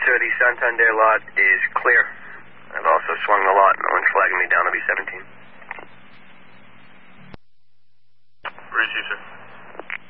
sir, the Santander lot is clear. I've also swung the lot. No one's flagging me down to be 17.